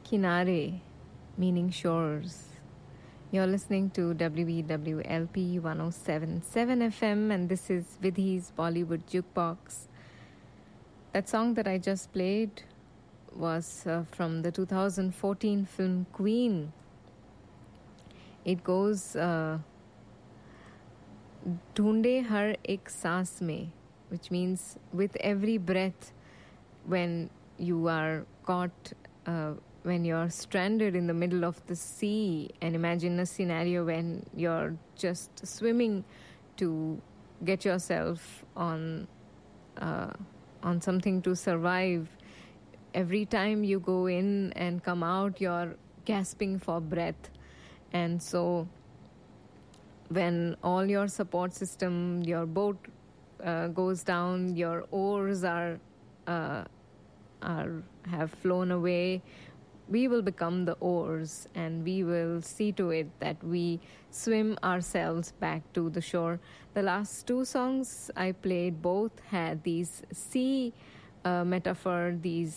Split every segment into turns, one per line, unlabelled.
Kinare, meaning shores. You're listening to WBWLP 1077 FM, and this is Vidhi's Bollywood Jukebox. That song that I just played was from the 2014 film Queen. It goes Dhoonde har ek saas mein, which means with every breath, when you are caught, when you're stranded in the middle of the sea, and imagine a scenario when you're just swimming to get yourself on something to survive. Every time you go in and come out, you're gasping for breath. And so when all your support system, your boat goes down, your oars have flown away, we will become the oars, and we will see to it that we swim ourselves back to the shore. The last two songs I played both had these sea metaphor,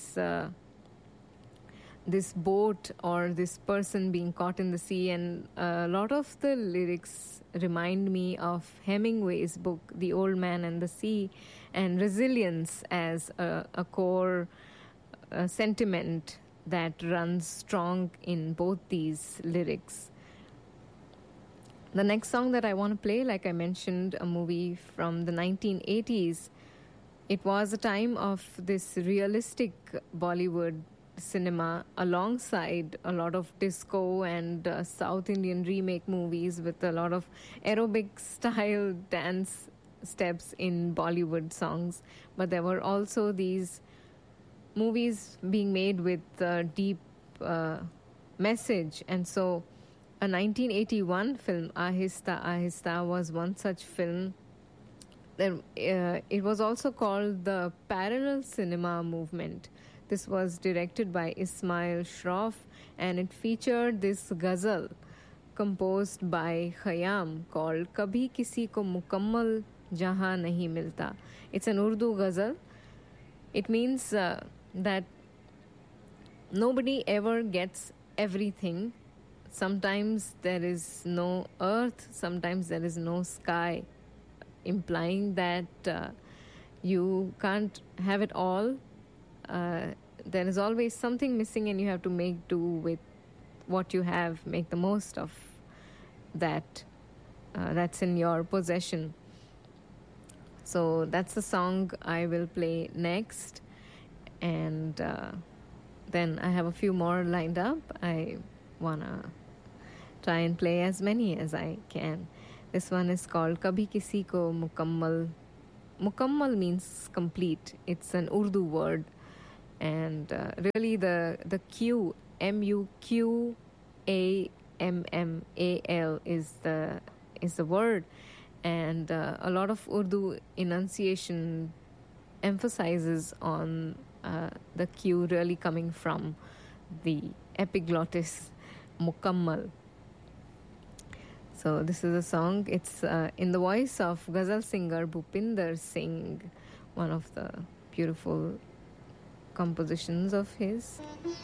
this boat or this person being caught in the sea, and a lot of the lyrics remind me of Hemingway's book The Old Man and the Sea, and resilience as a core sentiment that runs strong in both these lyrics. The next song that I want to play, like I mentioned, a movie from the 1980s. It was a time of this realistic Bollywood cinema alongside a lot of disco and South Indian remake movies with a lot of aerobic style dance steps in Bollywood songs. But there were also these movies being made with deep message. And so a 1981 film, Ahista Ahista, was one such film. It was also called the parallel cinema movement. This was directed by Ismail Shroff, and it featured this ghazal composed by Khayyam called Kabhi Kisi Ko Mukammal Jahan Nahi Milta. It's an Urdu ghazal. It means that nobody ever gets everything. Sometimes there is no earth, sometimes there is no sky, implying that you can't have it all. There is always something missing, and you have to make do with what you have, make the most of that that's in your possession. So that's the song I will play next, and then I have a few more lined up. I wanna try and play as many as I can. This one is called Kabhi Kisi Ko Mukammal. Mukammal means complete. It's an Urdu word, and really the Q, MUQAMMAL, is the word, and a lot of Urdu enunciation emphasizes on the Q really coming from the epiglottis Mukammal. So this is a song. It's in the voice of ghazal singer Bhupinder Singh, one of the beautiful compositions of his.